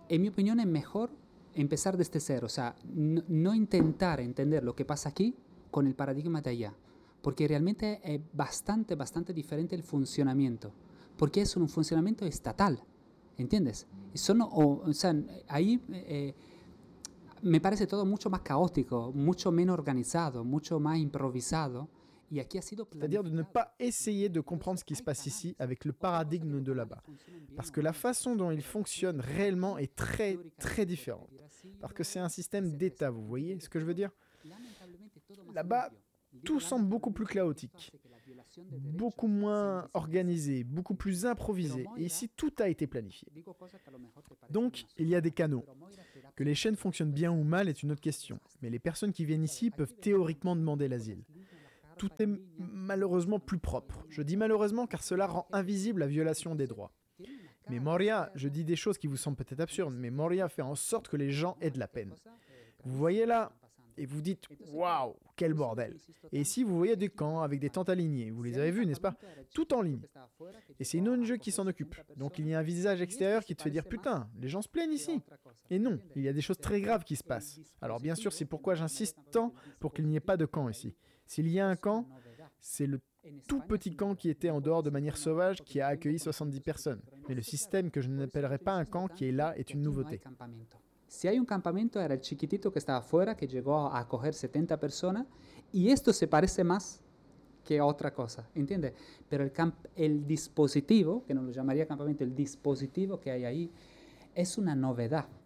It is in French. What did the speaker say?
en mi opinión es mejor empezar desde cero, o sea, no intentar entender lo que pasa aquí con el paradigma de allá, porque realmente es bastante, bastante diferente el funcionamiento, porque es un funcionamiento estatal, ¿entiendes? O sea, ahí me parece todo mucho más caótico, mucho menos organizado, mucho más improvisado. Y aquí ha sido C'est-à-dire de ne pas essayer de comprendre ce qui se passe ici avec le paradigme de là-bas. Parce que la façon dont il fonctionne réellement est très très différente. Parce que c'est un système d'État, vous voyez ce que je veux dire? Là-bas, tout semble beaucoup plus chaotique, beaucoup moins organisé, beaucoup plus improvisé. Et ici, tout a été planifié. Donc, il y a des canaux. Que les chaînes fonctionnent bien ou mal est une autre question. Mais les personnes qui viennent ici peuvent théoriquement demander l'asile. Tout est malheureusement plus propre. Je dis malheureusement car cela rend invisible la violation des droits. Mais Moria, je dis des choses qui vous semblent peut-être absurdes, mais Moria fait en sorte que les gens aient de la peine. Vous voyez là, et vous dites « Waouh, quel bordel !» Et ici, vous voyez des camps avec des tentes alignées. Vous les avez vus, n'est-ce pas? Tout en ligne. Et c'est une ONG qui s'en occupe. Donc il y a un visage extérieur qui te fait dire « Putain, les gens se plaignent ici !» Et non, il y a des choses très graves qui se passent. Alors bien sûr, c'est pourquoi j'insiste tant pour qu'il n'y ait pas de camp ici. S'il y a un camp, c'est le tout petit camp qui était en dehors de manière sauvage qui a accueilli 70 personnes. Mais le système que je n'appellerai pas un camp qui est là est une nouveauté. Si hay un campamento era el chiquitito que estaba afuera que llegó a acoger 70 personas y esto se parece más que otra cosa, ¿entiendes? Pero el dispositivo, que no lo llamaría campamento, el dispositivo que hay ahí es una novedad.